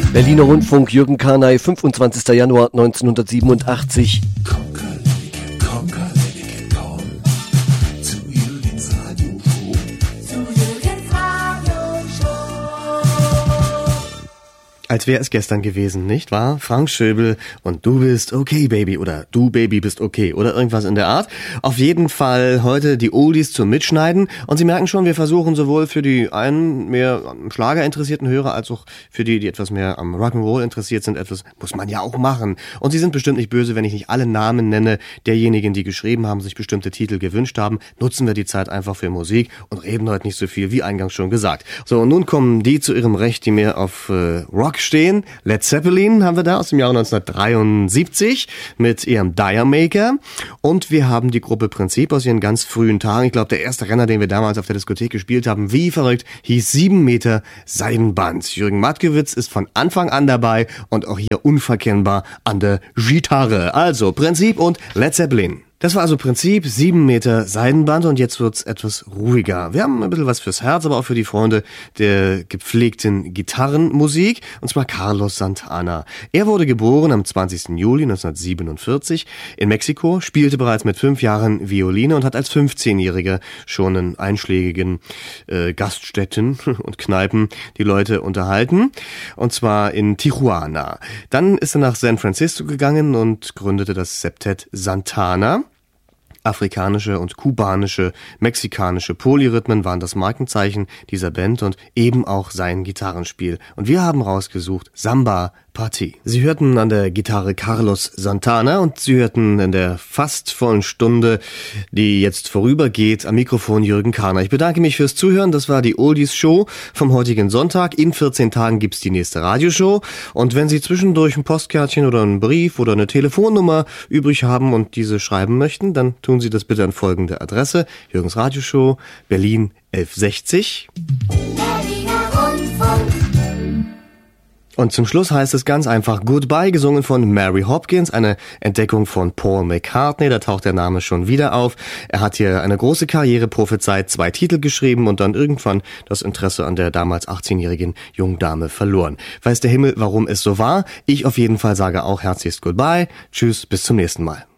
Berliner Rundfunk, Jürgen Karnay, 25. Januar 1987. Als wäre es gestern gewesen, nicht wahr? Frank Schöbel und Du bist okay, Baby, oder Du, Baby, bist okay, oder irgendwas in der Art. Auf jeden Fall heute die Oldies zum Mitschneiden. Und Sie merken schon, wir versuchen sowohl für die einen mehr am Schlager interessierten Hörer, als auch für die etwas mehr am Rock'n'Roll interessiert sind. Etwas muss man ja auch machen. Und Sie sind bestimmt nicht böse, wenn ich nicht alle Namen nenne derjenigen, die geschrieben haben, sich bestimmte Titel gewünscht haben. Nutzen wir die Zeit einfach für Musik und reden heute nicht so viel, wie eingangs schon gesagt. So, und nun kommen die zu ihrem Recht, die mehr auf Rock stehen. Led Zeppelin haben wir da aus dem Jahr 1973 mit ihrem Diamaker. Und wir haben die Gruppe Prinzip aus ihren ganz frühen Tagen. Ich glaube, der erste Renner, den wir damals auf der Diskothek gespielt haben, wie verrückt, hieß 7 Meter Seidenband. Jürgen Mattkewitz ist von Anfang an dabei und auch hier unverkennbar an der Gitarre. Also Prinzip und Led Zeppelin. Das war also Prinzip, 7 Meter Seidenband und jetzt wird's etwas ruhiger. Wir haben ein bisschen was fürs Herz, aber auch für die Freunde der gepflegten Gitarrenmusik, und zwar Carlos Santana. Er wurde geboren am 20. Juli 1947 in Mexiko, spielte bereits mit 5 Jahren Violine und hat als 15-Jähriger schon in einschlägigen Gaststätten und Kneipen die Leute unterhalten, und zwar in Tijuana. Dann ist er nach San Francisco gegangen und gründete das Septett Santana. Afrikanische und kubanische, mexikanische Polyrhythmen waren das Markenzeichen dieser Band und eben auch sein Gitarrenspiel. Und wir haben rausgesucht Samba Partie. Sie hörten an der Gitarre Carlos Santana und Sie hörten in der fast vollen Stunde, die jetzt vorübergeht, am Mikrofon Jürgen Karner. Ich bedanke mich fürs Zuhören. Das war die Oldies Show vom heutigen Sonntag. In 14 Tagen gibt's die nächste Radioshow. Und wenn Sie zwischendurch ein Postkärtchen oder einen Brief oder eine Telefonnummer übrig haben und diese schreiben möchten, dann tun Sie das bitte an folgende Adresse: Jürgens Radioshow, Berlin 1160. Berliner Rundfunk. Und zum Schluss heißt es ganz einfach Goodbye, gesungen von Mary Hopkins, eine Entdeckung von Paul McCartney, da taucht der Name schon wieder auf. Er hat hier eine große Karriere prophezeit, 2 Titel geschrieben und dann irgendwann das Interesse an der damals 18-jährigen jungen Dame verloren. Weiß der Himmel, warum es so war? Ich auf jeden Fall sage auch herzlichst Goodbye, tschüss, bis zum nächsten Mal.